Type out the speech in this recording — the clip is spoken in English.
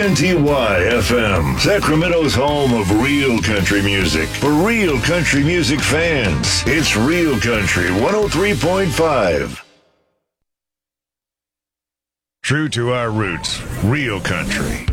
WNTY FM, Sacramento's home of real country music. For real country music fans, it's Real Country 103.5. True to our roots, real country.